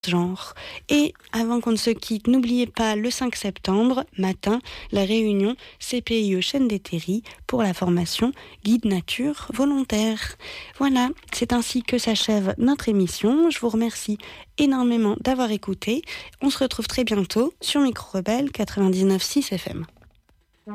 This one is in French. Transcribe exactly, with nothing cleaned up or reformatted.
genre. Et avant qu'on ne se quitte, n'oubliez pas le cinq septembre matin, la réunion C P I E Chaîne des Terris pour la formation guide nature volontaire. Voilà, c'est ainsi que s'achève notre émission. Je vous remercie énormément d'avoir écouté. On se retrouve très bientôt sur Micro Rebelle quatre-vingt-dix-neuf virgule six F M.